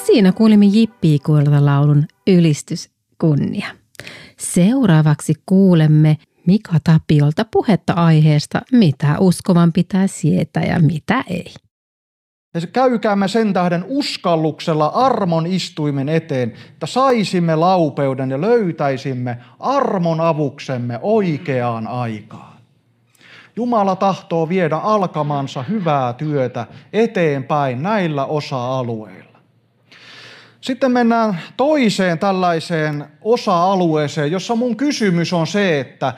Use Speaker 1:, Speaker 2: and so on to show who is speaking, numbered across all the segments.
Speaker 1: siinä kuulimme Jippii-kuorolta laulun Ylistys kunnia. Seuraavaksi kuulemme Mika Tapiolta puhetta aiheesta, mitä uskovan pitää sietää ja mitä ei.
Speaker 2: Ja käykäämme sen tähden uskalluksella armon istuimen eteen, että saisimme laupeuden ja löytäisimme armon avuksemme oikeaan aikaan. Jumala tahtoo viedä alkamansa hyvää työtä eteenpäin näillä osa-alueilla. Sitten mennään toiseen tällaiseen osa-alueeseen, jossa mun kysymys on se, että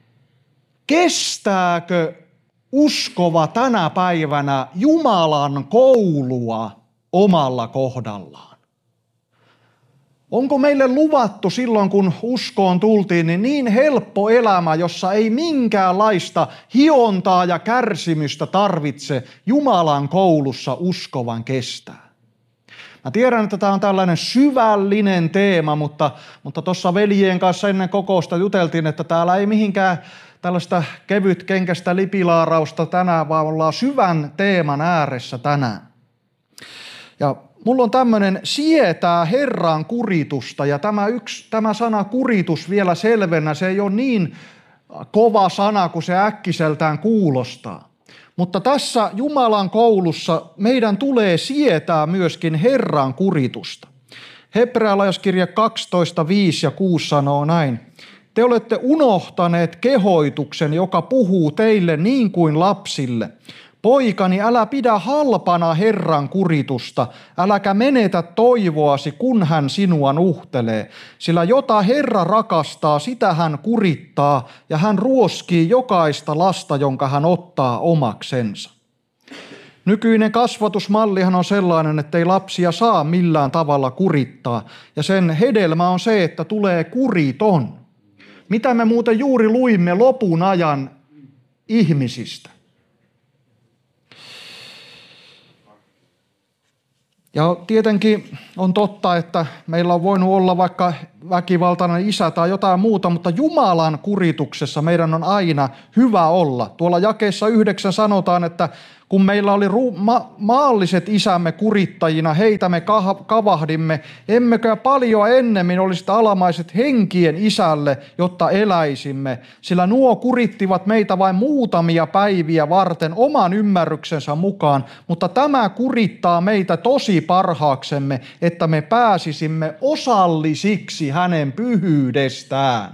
Speaker 2: kestääkö uskova tänä päivänä Jumalan koulua omalla kohdallaan? Onko meille luvattu silloin, kun uskoon tultiin, niin helppo elämä, jossa ei minkäänlaista hiontaa ja kärsimystä tarvitse Jumalan koulussa uskovan kestää? Mä tiedän, että tämä on tällainen syvällinen teema, mutta tuossa veljien kanssa ennen kokousta juteltiin, että täällä ei mihinkään tällaista kevytkenkästä lipilaarausta tänään, vaan ollaan syvän teeman ääressä tänään. Ja mulla on tämmöinen sietää Herran kuritusta, ja tämä sana kuritus vielä selvennä, se ei ole niin kova sana kuin se äkkiseltään kuulostaa. Mutta tässä Jumalan koulussa meidän tulee sietää myöskin Herran kuritusta. Hebrealaiskirja 12, 5 ja 6 sanoo näin. Te olette unohtaneet kehoituksen, joka puhuu teille niin kuin lapsille. Poikani, älä pidä halpana Herran kuritusta, äläkä menetä toivoasi, kun hän sinua nuhtelee. Sillä jota Herra rakastaa, sitä hän kurittaa, ja hän ruoskii jokaista lasta, jonka hän ottaa omaksensa. Nykyinen kasvatusmallihan on sellainen, että ei lapsia saa millään tavalla kurittaa, ja sen hedelmä on se, että tulee kuriton. Mitä me muuten juuri luimme lopun ajan ihmisistä? Ja tietenkin on totta, että meillä on voinut olla vaikka väkivaltainen isä tai jotain muuta, mutta Jumalan kurituksessa meidän on aina hyvä olla. Tuolla jakeessa 9 sanotaan, että kun meillä oli maalliset isämme kurittajina, heitä me kavahdimme, emmekö paljon ennemmin olisi alamaiset henkien isälle, jotta eläisimme, sillä nuo kurittivat meitä vain muutamia päiviä varten oman ymmärryksensä mukaan, mutta tämä kurittaa meitä tosi parhaaksemme, että me pääsisimme osallisiksi hänen pyhyydestään.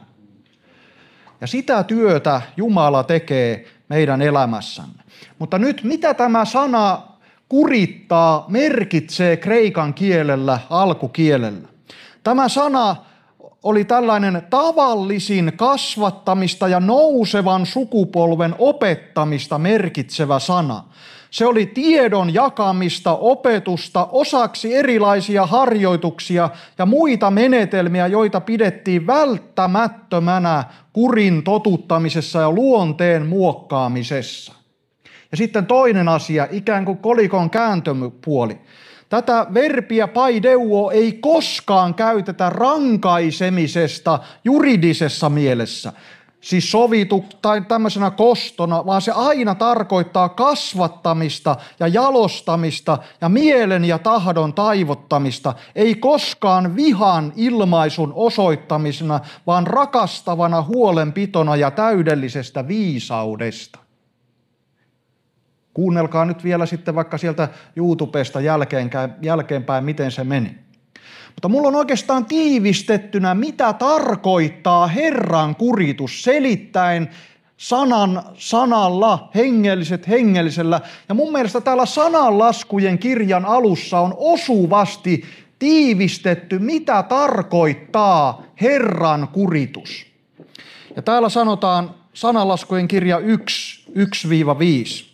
Speaker 2: Ja sitä työtä Jumala tekee meidän elämässämme. Mutta nyt mitä tämä sana kurittaa merkitsee kreikan kielellä, alkukielellä? Tämä sana oli tällainen tavallisin kasvattamista ja nousevan sukupolven opettamista merkitsevä sana. Se oli tiedon jakamista, opetusta, osaksi erilaisia harjoituksia ja muita menetelmiä, joita pidettiin välttämättömänä kurin totuttamisessa ja luonteen muokkaamisessa. Ja sitten toinen asia, ikään kuin kolikon kääntöpuoli. Tätä verbiä paideuo ei koskaan käytetä rankaisemisesta juridisessa mielessä, siis sovitu tai tämmöisenä kostona, vaan se aina tarkoittaa kasvattamista ja jalostamista ja mielen ja tahdon taivottamista, ei koskaan vihan ilmaisun osoittamisena, vaan rakastavana huolenpitona ja täydellisestä viisaudesta. Kuunnelkaa nyt vielä sitten vaikka sieltä YouTubesta jälkeenpäin, miten se meni. Mutta mulla on oikeastaan tiivistettynä, mitä tarkoittaa Herran kuritus, selittäen sanalla, hengelliset hengellisellä. Ja mun mielestä täällä sananlaskujen kirjan alussa on osuvasti tiivistetty, mitä tarkoittaa Herran kuritus. Ja täällä sanotaan sananlaskujen kirja 1-5.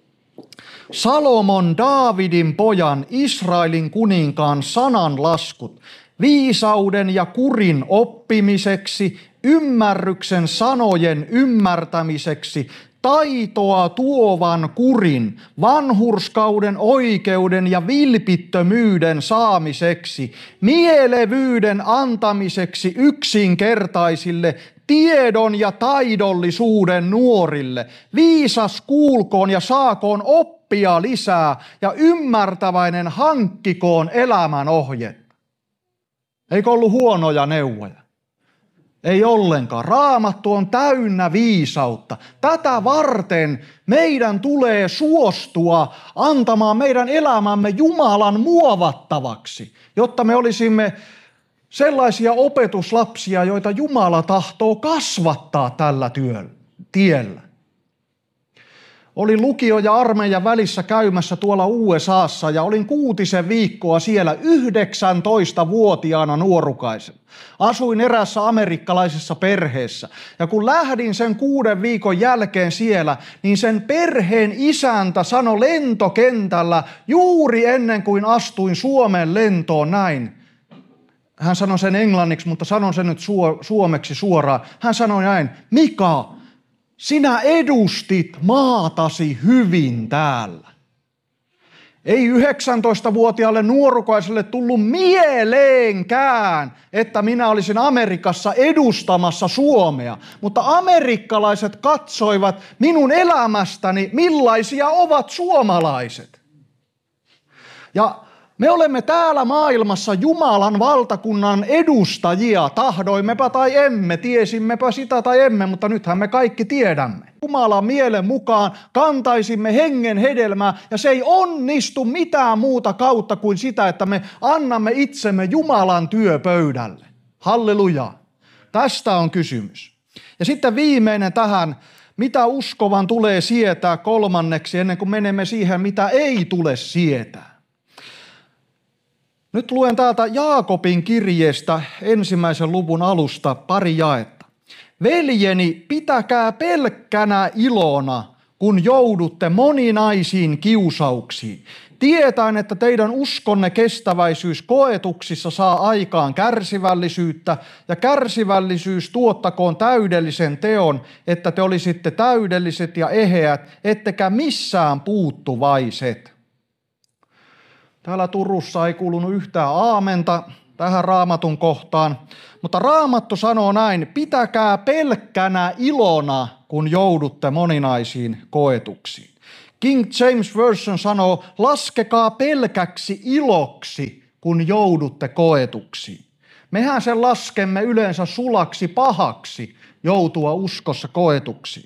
Speaker 2: Salomon, Daavidin pojan, Israelin kuninkaan sananlaskut, viisauden ja kurin oppimiseksi, ymmärryksen sanojen ymmärtämiseksi, taitoa tuovan kurin, vanhurskauden, oikeuden ja vilpittömyyden saamiseksi, mielevyyden antamiseksi yksinkertaisille, tiedon ja taidollisuuden nuorille. Viisas kuulkoon ja saakoon oppia oppia lisää ja ymmärtäväinen hankkikoon elämän ohjetta. Eikö ollut huonoja neuvoja? Ei ollenkaan. Raamattu on täynnä viisautta. Tätä varten meidän tulee suostua antamaan meidän elämämme Jumalan muovattavaksi, jotta me olisimme sellaisia opetuslapsia, joita Jumala tahtoo kasvattaa tällä tiellä. Olin lukio- ja armeijan välissä käymässä tuolla USAssa ja olin 6 viikkoa siellä 19-vuotiaana nuorukaisena. Asuin erässä amerikkalaisessa perheessä ja kun lähdin sen 6 viikon jälkeen siellä, niin sen perheen isäntä sanoi lentokentällä juuri ennen kuin astuin Suomen lentoon näin. Hän sanoi sen englanniksi, mutta sanon sen nyt suomeksi suoraan. Hän sanoi näin, Mika, sinä edustit maatasi hyvin täällä. Ei 19-vuotiaalle nuorukaiselle tullut mieleenkään, että minä olisin Amerikassa edustamassa Suomea. Mutta amerikkalaiset katsoivat minun elämästäni, millaisia ovat suomalaiset. Ja me olemme täällä maailmassa Jumalan valtakunnan edustajia, tahdoimmepa tai emme, tiesimmepä sitä tai emme, mutta nythän me kaikki tiedämme. Jumalan mielen mukaan kantaisimme hengen hedelmää ja se ei onnistu mitään muuta kautta kuin sitä, että me annamme itsemme Jumalan työpöydälle. Halleluja. Tästä on kysymys. Ja sitten viimeinen tähän, mitä uskovan tulee sietää kolmanneksi ennen kuin menemme siihen, mitä ei tule sietää. Nyt luen täältä Jaakobin kirjeestä 1. luvun alusta pari jaetta. Veljeni, pitäkää pelkkänä ilona, kun joudutte moninaisiin kiusauksiin. Tietäen, että teidän uskonne kestäväisyys koetuksissa saa aikaan kärsivällisyyttä, ja kärsivällisyys tuottakoon täydellisen teon, että te olisitte täydelliset ja eheät, ettekä missään puuttuvaiset. Täällä Turussa ei kuulunut yhtään aamenta tähän Raamatun kohtaan, mutta Raamattu sanoo näin, pitäkää pelkkänä ilona, kun joudutte moninaisiin koetuksiin. King James Version sanoo, laskekaa pelkäksi iloksi, kun joudutte koetuksiin. Mehän sen laskemme yleensä sulaksi pahaksi joutua uskossa koetuksiin.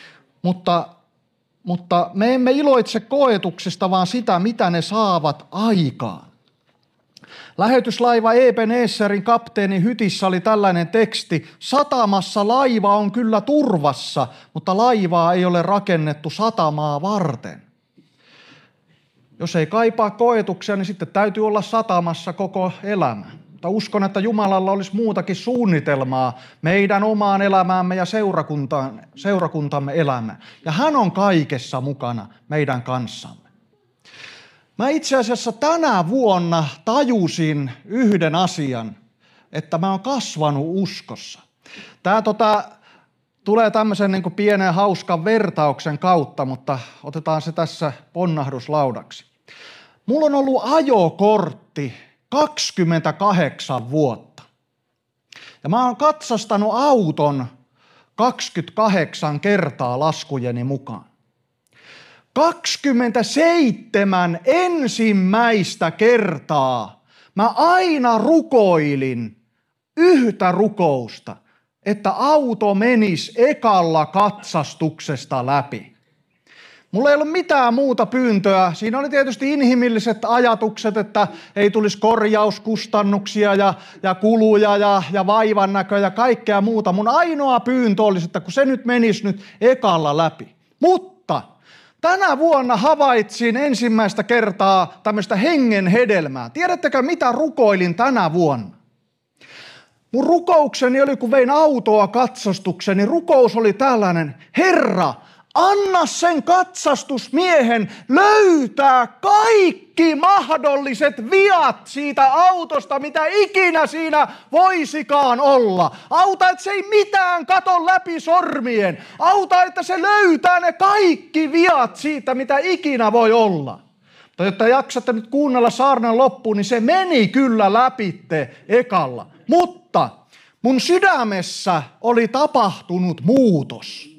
Speaker 2: Mutta me emme iloitse koetuksista, vaan sitä, mitä ne saavat aikaan. Lähetyslaiva Ebenezerin kapteenin hytissä oli tällainen teksti, satamassa laiva on kyllä turvassa, mutta laivaa ei ole rakennettu satamaa varten. Jos ei kaipaa koetuksia, niin sitten täytyy olla satamassa koko elämä. Mutta uskon, että Jumalalla olisi muutakin suunnitelmaa meidän omaan elämäämme ja seurakuntamme elämään. Ja hän on kaikessa mukana meidän kanssamme. Mä itse asiassa tänä vuonna tajusin yhden asian, että mä oon kasvanut uskossa. Tää tulee tämmöisen niin kuin pienen hauskan vertauksen kautta, mutta otetaan se tässä ponnahduslaudaksi. Mulla on ollut ajokortti 28 vuotta. Ja mä oon katsastanut auton 28 kertaa laskujeni mukaan. 27 ensimmäistä kertaa mä aina rukoilin yhtä rukousta, että auto menisi ekalla katsastuksesta läpi. Mulla ei ollut mitään muuta pyyntöä. Siinä oli tietysti inhimilliset ajatukset, että ei tulisi korjauskustannuksia ja kuluja ja vaivannäköä ja kaikkea muuta. Mun ainoa pyyntö olisi, että kun se nyt menisi nyt ekalla läpi. Mutta tänä vuonna havaitsin ensimmäistä kertaa tämmöistä hengen hedelmää. Tiedättekö, mitä rukoilin tänä vuonna? Mun rukoukseni oli, kun vein autoa katsastukseen, niin rukous oli tällainen, Herra, anna sen katsastusmiehen löytää kaikki mahdolliset viat siitä autosta, mitä ikinä siinä voisikaan olla. Auta, että se ei mitään kato läpi sormien. Auta, että se löytää ne kaikki viat siitä, mitä ikinä voi olla. Mutta jotta jaksatte nyt kuunnella saarnan loppuun, niin se meni kyllä läpitte ekalla. Mutta mun sydämessä oli tapahtunut muutos.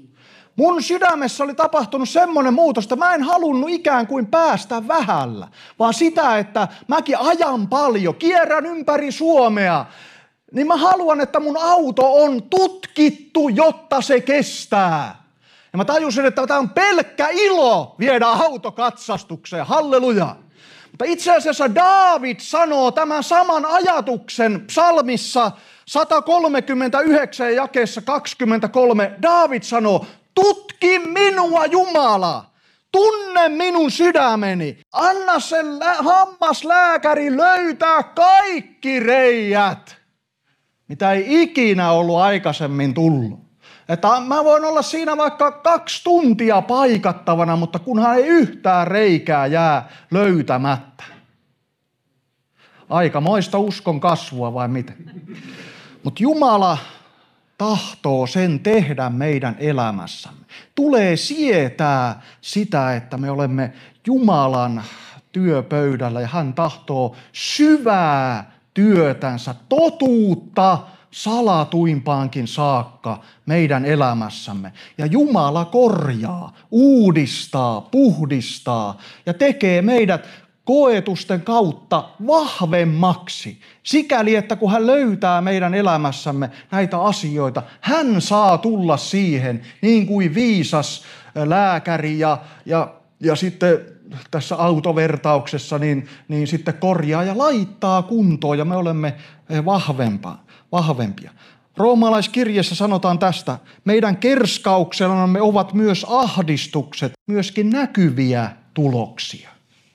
Speaker 2: Mun sydämessä oli tapahtunut semmoinen muutos, että mä en halunnut ikään kuin päästä vähällä, vaan sitä, että mäkin ajan paljon, kierrän ympäri Suomea, niin mä haluan, että mun auto on tutkittu, jotta se kestää. Ja mä tajusin, että tämä on pelkkä ilo viedä auto katsastukseen. Halleluja. Mutta itse asiassa Daavid sanoo tämän saman ajatuksen psalmissa 139 jakeessa 23. Daavid sanoo, tutki minua Jumala, tunne minun sydämeni, anna sen hammaslääkäri löytää kaikki reijät, mitä ei ikinä ollut aikaisemmin tullut. Että mä voin olla siinä vaikka 2 tuntia paikattavana, mutta kunhan ei yhtään reikää jää löytämättä. Aikamoista uskon kasvua vai miten? Mutta Jumala tahtoo sen tehdä meidän elämässämme. Tulee sietää sitä, että me olemme Jumalan työpöydällä ja hän tahtoo syvää työtänsä, totuutta salatuimpaankin saakka meidän elämässämme. Ja Jumala korjaa, uudistaa, puhdistaa ja tekee meidät koetusten kautta vahvemmaksi. Sikäli, että kun hän löytää meidän elämässämme näitä asioita, hän saa tulla siihen niin kuin viisas lääkäri ja sitten tässä autovertauksessa niin sitten korjaa ja laittaa kuntoon ja me olemme vahvempia. Roomalaiskirjeessä sanotaan tästä, meidän kerskauksellamme ovat myös ahdistukset, myöskin näkyviä tuloksia.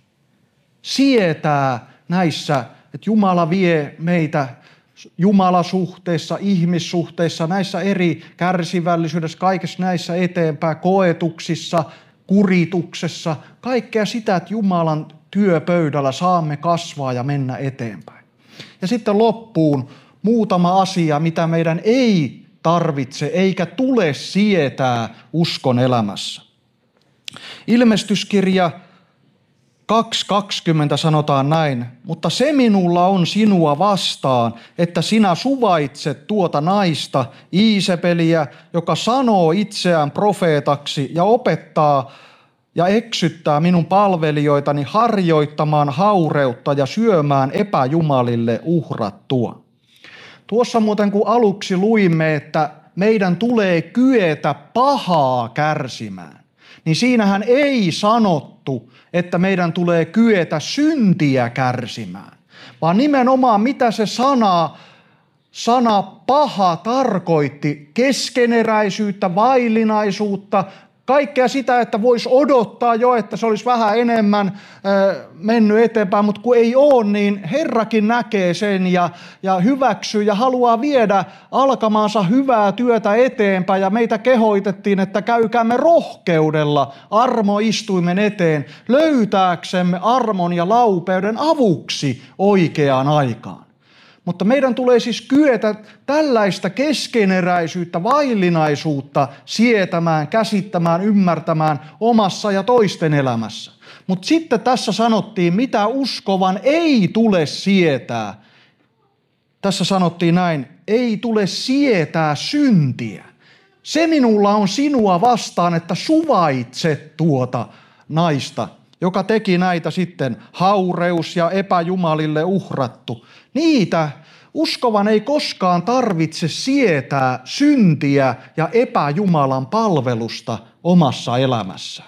Speaker 2: Sietää näissä, että Jumala vie meitä Jumalasuhteissa, ihmissuhteissa, näissä eri kärsivällisyydessä, kaikessa näissä eteenpäin, koetuksissa, kurituksessa, kaikkea sitä, että Jumalan työpöydällä saamme kasvaa ja mennä eteenpäin. Ja sitten loppuun muutama asia, mitä meidän ei tarvitse eikä tule sietää uskon elämässä. Ilmestyskirja 2.20 sanotaan näin, mutta se minulla on sinua vastaan, että sinä suvaitset tuota naista, Iisepeliä, joka sanoo itseään profeetaksi ja opettaa ja eksyttää minun palvelijoitani harjoittamaan haureutta ja syömään epäjumalille uhrattua. Tuossa muuten kun aluksi luimme, että meidän tulee kyetä pahaa kärsimään, niin siinähän ei sanottu, että meidän tulee kyetä syntiä kärsimään, vaan nimenomaan mitä se sana paha tarkoitti, keskeneräisyyttä, vaillinaisuutta, kaikkea sitä, että voisi odottaa jo, että se olisi vähän enemmän mennyt eteenpäin, mutta kun ei ole, niin Herrakin näkee sen ja hyväksyy ja haluaa viedä alkamaansa hyvää työtä eteenpäin. Ja meitä kehoitettiin, että käykäämme rohkeudella armoistuimen eteen löytääksemme armon ja laupeuden avuksi oikeaan aikaan. Mutta meidän tulee siis kyetä tällaista keskeneräisyyttä, vaillinaisuutta sietämään, käsittämään, ymmärtämään omassa ja toisten elämässä. Mutta sitten tässä sanottiin, mitä uskovan ei tule sietää. Tässä sanottiin näin, ei tule sietää syntiä. Se minulla on sinua vastaan, että suvaitset tuota naista, joka teki näitä sitten haureus ja epäjumalille uhrattu. Niitä uskovan ei koskaan tarvitse sietää syntiä ja epäjumalan palvelusta omassa elämässään.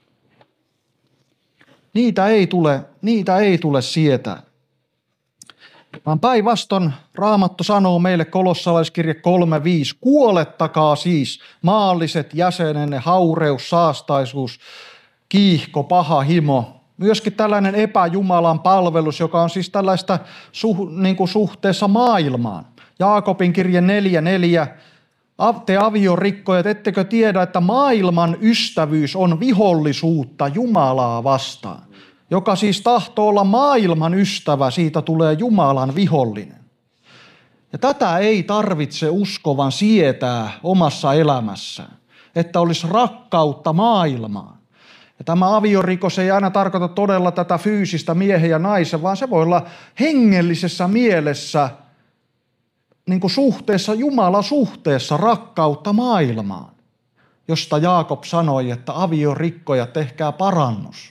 Speaker 2: Niitä ei tule sietää. Vaan päinvastoin Raamattu sanoo meille kolossalaiskirje 3.5, kuolettakaa siis maalliset jäsenenne, haureus, saastaisuus, kiihko, paha himo. Myöskin tällainen epäjumalan palvelus, joka on siis tällaista suhteessa maailmaan. Jaakobin kirje 4.4. Te aviorikkojat, ettekö tiedä, että maailman ystävyys on vihollisuutta Jumalaa vastaan? Joka siis tahtoo olla maailman ystävä, siitä tulee Jumalan vihollinen. Ja tätä ei tarvitse uskovan sietää omassa elämässään, että olisi rakkautta maailmaan. Ja tämä aviorikos ei aina tarkoita todella tätä fyysistä miehen ja naisen, vaan se voi olla hengellisessä mielessä, niin kuin suhteessa, Jumala suhteessa rakkautta maailmaan. josta Jaakob sanoi, että aviorikkoja, tehkää parannus.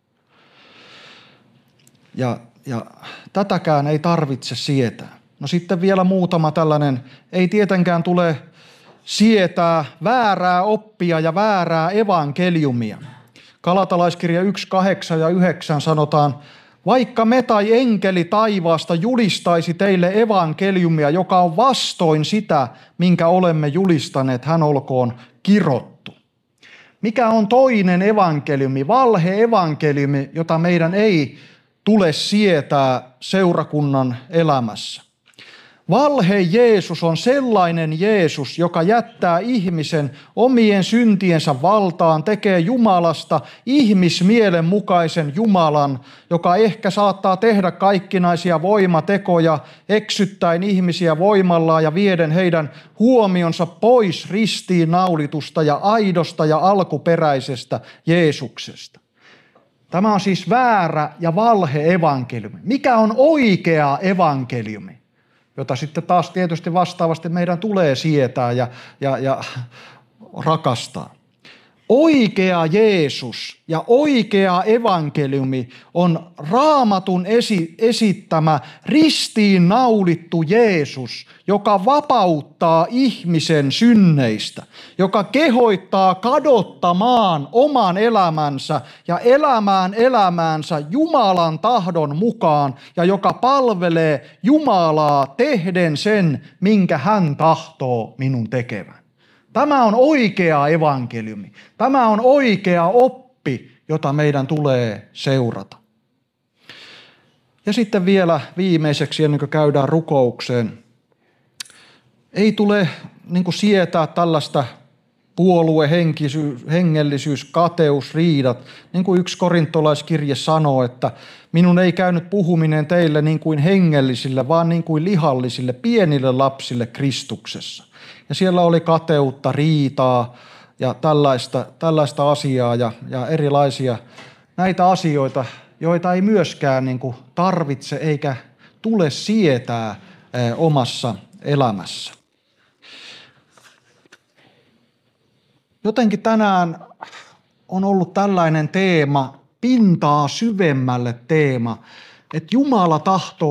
Speaker 2: Ja tätäkään ei tarvitse sietää. No sitten vielä muutama tällainen, ei tietenkään tule sietää väärää oppia ja väärää evankeliumia. Galatalaiskirja 1, 8 ja 9 sanotaan, vaikka me tai enkeli taivaasta julistaisi teille evankeliumia, joka on vastoin sitä, minkä olemme julistaneet, hän olkoon kirottu. Mikä on toinen evankeliumi, valhe-evankeliumi, jota meidän ei tule sietää seurakunnan elämässä? Valhe Jeesus on sellainen Jeesus, joka jättää ihmisen omien syntiensä valtaan, tekee Jumalasta ihmismielen mukaisen Jumalan, joka ehkä saattaa tehdä kaikkinaisia voimatekoja, eksyttäen ihmisiä voimallaan ja vieden heidän huomionsa pois ristiinnaulitusta ja aidosta ja alkuperäisestä Jeesuksesta. Tämä on siis väärä ja valhe evankeliumi. Mikä on oikea evankeliumi? Jota sitten taas tietysti vastaavasti meidän tulee sietää ja rakastaa. Oikea Jeesus ja oikea evankeliumi on Raamatun esittämä ristiinnaulittu Jeesus, joka vapauttaa ihmisen synneistä, joka kehoittaa kadottamaan oman elämänsä ja elämään elämäänsä Jumalan tahdon mukaan ja joka palvelee Jumalaa tehden sen, minkä hän tahtoo minun tekevän. Tämä on oikea evankeliumi. Tämä on oikea oppi, jota meidän tulee seurata. Ja sitten vielä viimeiseksi, ennen kuin käydään rukoukseen. Ei tule sietää tällaista hengellisyys, kateus, riidat. Niin kuin 1 korintolaiskirje sanoo, että minun ei käynyt puhuminen teille niin kuin hengellisille, vaan niin kuin lihallisille, pienille lapsille Kristuksessa. Ja siellä oli kateutta, riitaa ja tällaista asiaa ja erilaisia näitä asioita, joita ei myöskään tarvitse eikä tule sietää omassa elämässä. Jotenkin tänään on ollut tällainen teema, pintaa syvemmälle teema, että Jumala tahtoo